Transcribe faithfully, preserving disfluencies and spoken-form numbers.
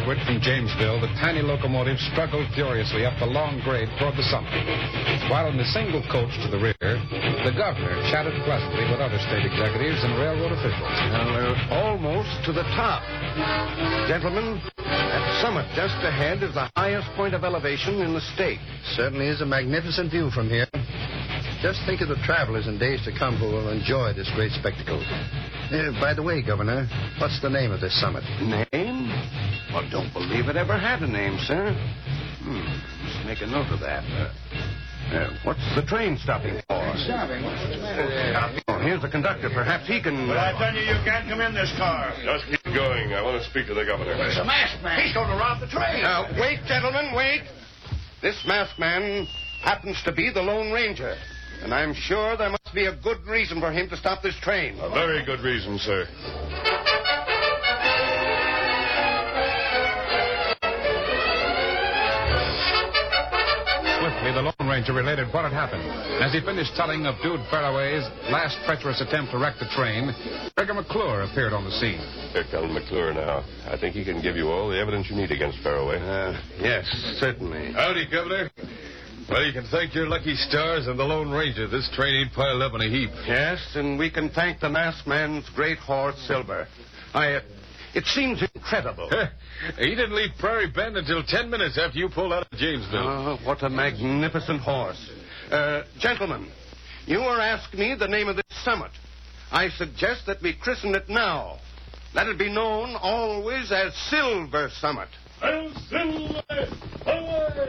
westward from Jamesville, the tiny locomotive struggled furiously up the long grade toward the summit. While in the single coach to the rear, the governor chatted pleasantly with other state executives and railroad officials. Now, we're almost to the top. Gentlemen, that summit just ahead is the highest point of elevation in the state. Certainly is a magnificent view from here. Just think of the travelers in days to come who will enjoy this great spectacle. Uh, by the way, Governor, what's the name of this summit? Name? Well, don't believe it ever had a name, sir. Hmm. Just make a note of that. Uh, uh, what's the train stopping for? Stopping? What's the matter? Oh, here's the conductor. Perhaps he can... But I tell you, you can't come in this car. Just keep going. I want to speak to the governor. There's a masked man. He's going to rob the train. Now, wait, gentlemen, wait. This masked man happens to be the Lone Ranger. And I'm sure there must be a good reason for him to stop this train. A very good reason, sir. Swiftly, the Lone Ranger related what had happened. As he finished telling of Dude Fairway's last treacherous attempt to wreck the train, Trigger McClure appeared on the scene. Here comes McClure now. I think he can give you all the evidence you need against Fairway. Uh, yes, certainly. Howdy, Governor. Well, you can thank your lucky stars and the Lone Ranger. This train ain't piled up in a heap. Yes, and we can thank the masked man's great horse, Silver. I, uh, it seems incredible. He didn't leave Prairie Bend until ten minutes after you pulled out of Jamesville. Oh, what a magnificent horse. Uh, gentlemen, you were asking me the name of this summit. I suggest that we christen it now. Let it be known always as Silver Summit. Silver!